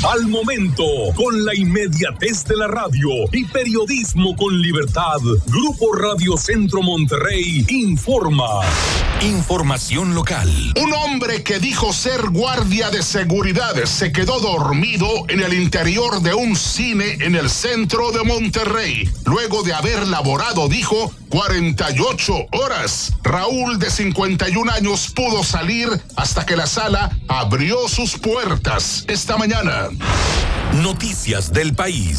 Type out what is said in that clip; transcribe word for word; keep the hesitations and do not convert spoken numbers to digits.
Al momento, con la inmediatez de la radio y periodismo con libertad, Grupo Radio Centro Monterrey informa. Información local. Un hombre que dijo ser guardia de seguridad se quedó dormido en el interior de un cine en el centro de Monterrey. Luego de haber laborado, dijo, cuarenta y ocho horas. Raúl, de cincuenta y un años, pudo salir hasta que la sala abrió sus puertas esta mañana. Noticias del país.